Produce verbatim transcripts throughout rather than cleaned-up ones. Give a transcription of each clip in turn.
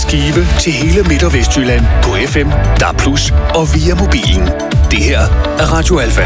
Skive til hele Midt- og Vestjylland på F M, D A B plus, og via mobilen. Det her er Radio Alfa.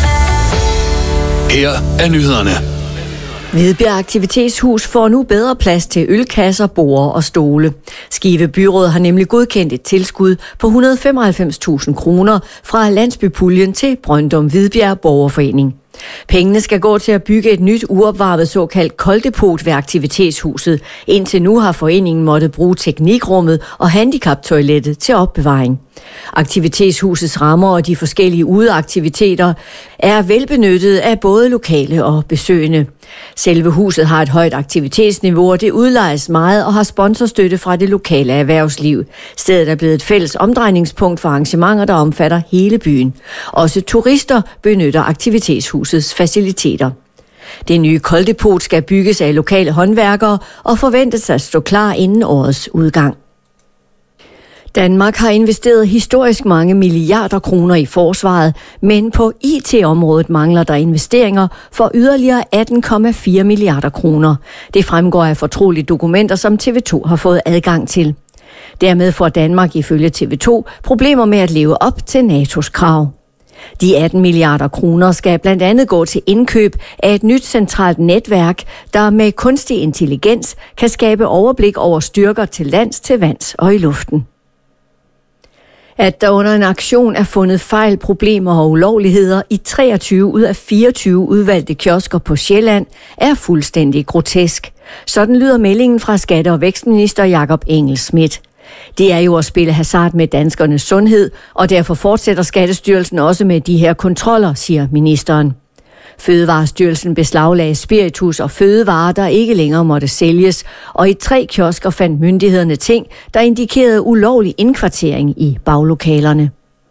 Her er nyhederne. Hvidbjerg Aktivitetshus får nu bedre plads til ølkasser, borde og stole. Skive Byråd har nemlig godkendt et tilskud på et hundrede og femoghalvfems tusind kroner fra landsbypuljen til Brøndum Hvidbjerg Borgerforening. Pengene skal gå til at bygge et nyt uopvarmet såkaldt kolddepot ved aktivitetshuset. Indtil nu har foreningen måttet bruge teknikrummet og handicaptoilettet til opbevaring. Aktivitetshusets rammer og de forskellige udeaktiviteter er velbenyttet af både lokale og besøgende. Selve huset har et højt aktivitetsniveau, og det udlejes meget og har sponsorstøtte fra det lokale erhvervsliv. Stedet er blevet et fælles omdrejningspunkt for arrangementer, der omfatter hele byen. Også turister benytter aktivitetshusets faciliteter. Det nye kolddepot skal bygges af lokale håndværkere og forventes at stå klar inden årets udgang. Danmark har investeret historisk mange milliarder kroner i forsvaret, men på I T-området mangler der investeringer for yderligere atten komma fire milliarder kroner. Det fremgår af fortrolige dokumenter, som T V to har fået adgang til. Dermed får Danmark ifølge T V to problemer med at leve op til NATO's krav. De atten milliarder kroner skal blandt andet gå til indkøb af et nyt centralt netværk, der med kunstig intelligens kan skabe overblik over styrker til lands, til vands og i luften. At der under en aktion er fundet fejl, problemer og ulovligheder i treogtyve ud af fireogtyve udvalgte kiosker på Sjælland, er fuldstændig grotesk. Sådan lyder meldingen fra skatte- og vækstminister Jakob Engel-Schmidt. Det er jo at spille hasard med danskernes sundhed, og derfor fortsætter Skattestyrelsen også med de her kontroller, siger ministeren. Fødevarestyrelsen beslaglagde spiritus og fødevarer, der ikke længere måtte sælges, og i tre kiosker fandt myndighederne ting, der indikerede ulovlig indkvartering i baglokalerne.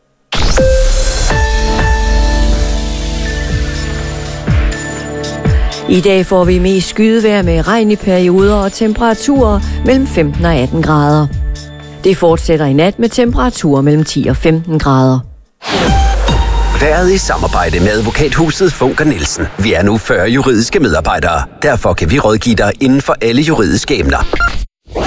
I dag får vi mest skydevejr med regn i perioder og temperaturer mellem femten og atten grader. Det fortsætter i nat med temperaturer mellem ti og femten grader. Været i samarbejde med advokathuset Funker Nielsen. Vi er nu fyrre juridiske medarbejdere. Derfor kan vi rådgive dig inden for alle juridiske emner.